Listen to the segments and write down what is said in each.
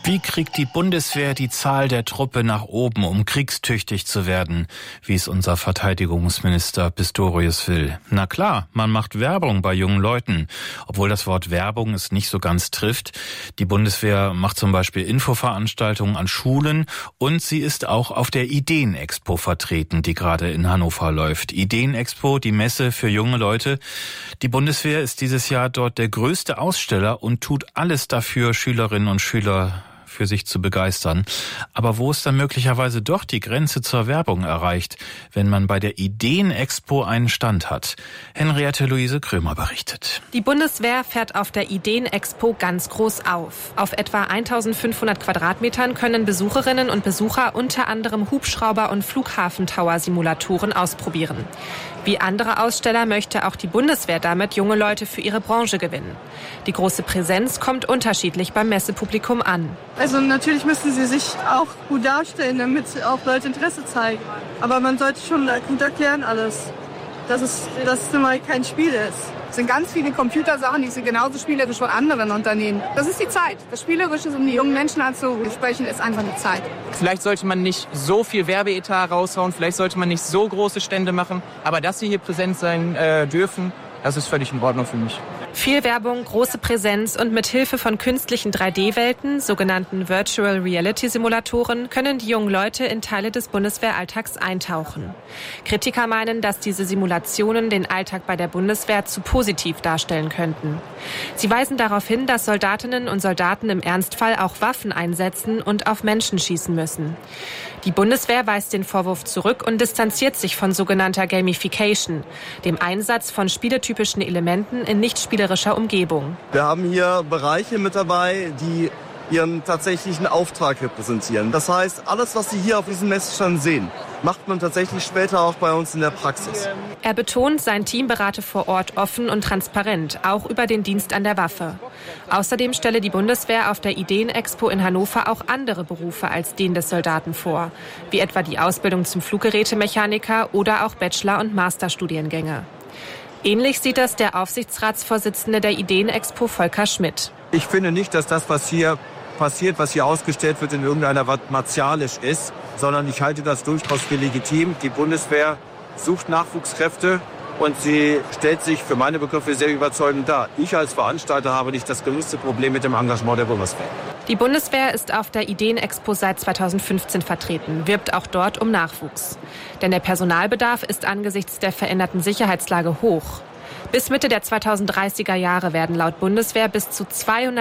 Wie kriegt die Bundeswehr die Zahl der Truppe nach oben, um kriegstüchtig zu werden, wie es unser Verteidigungsminister Pistorius will? Na klar, man macht Werbung bei jungen Leuten, obwohl das Wort Werbung es nicht so ganz trifft. Die Bundeswehr macht zum Beispiel Infoveranstaltungen an Schulen und sie ist auch auf der Ideenexpo vertreten, die gerade in Hannover läuft. Ideenexpo, die Messe für junge Leute. Die Bundeswehr ist dieses Jahr dort der größte Aussteller und tut alles dafür, Schülerinnen und Schüler für sich zu begeistern. Aber wo ist dann möglicherweise doch die Grenze zur Werbung erreicht, wenn man bei der Ideenexpo einen Stand hat? Henriette Luise Krömer berichtet. Die Bundeswehr fährt auf der Ideenexpo ganz groß auf. Auf etwa 1500 Quadratmetern können Besucherinnen und Besucher unter anderem Hubschrauber- und Flughafentower-Simulatoren ausprobieren. Wie andere Aussteller möchte auch die Bundeswehr damit junge Leute für ihre Branche gewinnen. Die große Präsenz kommt unterschiedlich beim Messepublikum an. Also natürlich müssen sie sich auch gut darstellen, damit auch Leute Interesse zeigen. Aber man sollte schon gut erklären alles, dass es mal kein Spiel ist. Es sind ganz viele Computersachen, die sind genauso spielerisch von anderen Unternehmen. Das ist die Zeit. Das Spielerische, um die jungen Menschen anzusprechen, ist einfach die Zeit. Vielleicht sollte man nicht so viel Werbeetat raushauen, vielleicht sollte man nicht so große Stände machen. Aber dass sie hier präsent sein dürfen, das ist völlig in Ordnung für mich. Viel Werbung, große Präsenz und mit Hilfe von künstlichen 3D-Welten, sogenannten Virtual Reality-Simulatoren, können die jungen Leute in Teile des Bundeswehralltags eintauchen. Kritiker meinen, dass diese Simulationen den Alltag bei der Bundeswehr zu positiv darstellen könnten. Sie weisen darauf hin, dass Soldatinnen und Soldaten im Ernstfall auch Waffen einsetzen und auf Menschen schießen müssen. Die Bundeswehr weist den Vorwurf zurück und distanziert sich von sogenannter Gamification, dem Einsatz von spieletypischen Elementen in nicht spielerischer Umgebung. Wir haben hier Bereiche mit dabei, die ihren tatsächlichen Auftrag repräsentieren. Das heißt, alles, was Sie hier auf diesem Messestand sehen, macht man tatsächlich später auch bei uns in der Praxis. Er betont, sein Team berate vor Ort offen und transparent, auch über den Dienst an der Waffe. Außerdem stelle die Bundeswehr auf der Ideenexpo in Hannover auch andere Berufe als den des Soldaten vor, wie etwa die Ausbildung zum Fluggerätemechaniker oder auch Bachelor- und Masterstudiengänge. Ähnlich sieht das der Aufsichtsratsvorsitzende der Ideenexpo, Volker Schmidt. Ich finde nicht, dass das, was hier passiert, was hier ausgestellt wird, in irgendeiner Weise martialisch ist, sondern ich halte das durchaus für legitim. Die Bundeswehr sucht Nachwuchskräfte und sie stellt sich für meine Begriffe sehr überzeugend dar. Ich als Veranstalter habe nicht das geringste Problem mit dem Engagement der Bundeswehr. Die Bundeswehr ist auf der Ideenexpo seit 2015 vertreten, wirbt auch dort um Nachwuchs. Denn der Personalbedarf ist angesichts der veränderten Sicherheitslage hoch. Bis Mitte der 2030er Jahre werden laut Bundeswehr bis zu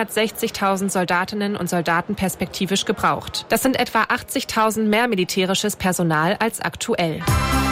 260.000 Soldatinnen und Soldaten perspektivisch gebraucht. Das sind etwa 80.000 mehr militärisches Personal als aktuell.